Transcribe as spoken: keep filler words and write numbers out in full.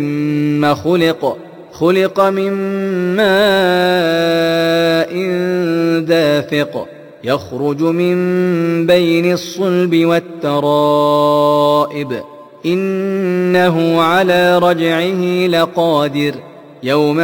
مما خلق خلق من ماء دافق يخرج من بين الصلب والترائب إنه على رجعه لقادر يوم